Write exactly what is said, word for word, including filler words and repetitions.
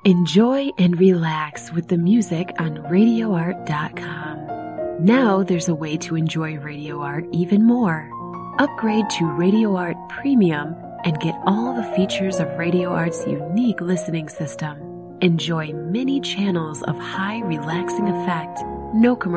Enjoy and relax with the music on radio art dot com. Now there's a way to enjoy Radio Art even more. Upgrade to Radio Art Premium and get all the features of Radio Art's unique listening system. Enjoy many channels of high relaxing effect, no commercial